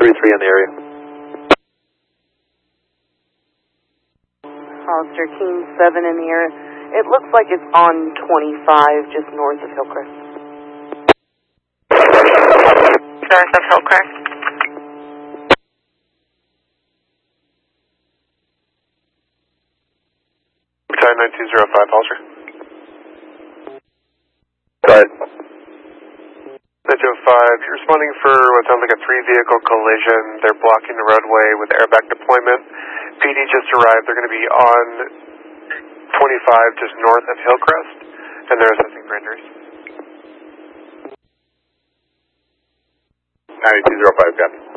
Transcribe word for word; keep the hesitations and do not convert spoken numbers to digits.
three three in the area. Hollister King seven in the area. It looks like it's on twenty-five, just north of Hillcrest. North of Hillcrest. Time nine two zero five, Hollister. Go ahead. nine two zero five, you're responding for what sounds like a three-vehicle collision. They're blocking the roadway with airbag deployment. P D just arrived. They're going to be on twenty-five, just north of Hillcrest, and they're assessing for injuries. nine two zero five, Captain.